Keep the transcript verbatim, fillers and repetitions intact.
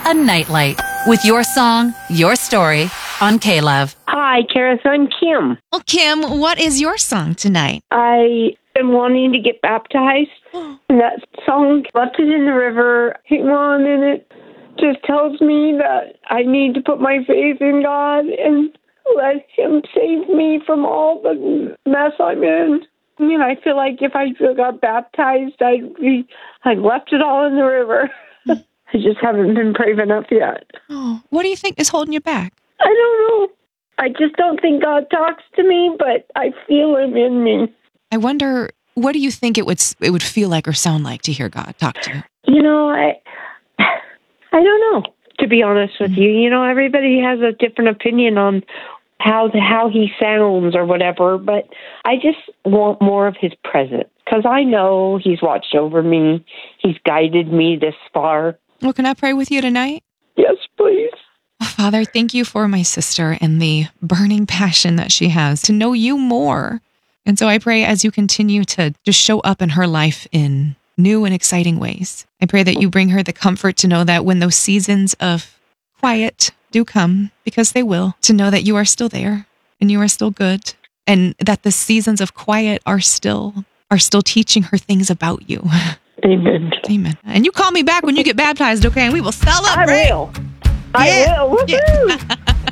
A Nightlight with your song, your story on K-Love. Hi, Karis. I'm Kim. Well, Kim, what is your song tonight? I am wanting to get baptized. And that song, Left It in the River, came on, and it just tells me that I need to put my faith in God and let Him save me from all the mess I'm in. I mean, I feel like if I got baptized, I'd be, I'd left it all in the river. I just haven't been brave enough yet. Oh, what do you think is holding you back? I don't know. I just don't think God talks to me, but I feel Him in me. I wonder, what do you think it would it would feel like or sound like to hear God talk to you? You know, I I don't know, to be honest with you. You know, everybody has a different opinion on how the, how He sounds or whatever, but I just want more of His presence because I know He's watched over me. He's guided me this far. Well, can I pray with you tonight? Yes, please. Father, thank you for my sister and the burning passion that she has to know you more. And so I pray as you continue to just show up in her life in new and exciting ways. I pray that you bring her the comfort to know that when those seasons of quiet do come, because they will, to know that you are still there and you are still good, and that the seasons of quiet are still are still teaching her things about you. Amen. Amen. And you call me back when you get baptized, okay? And we will celebrate. I will. I Yeah. will. Woo-hoo. Yeah.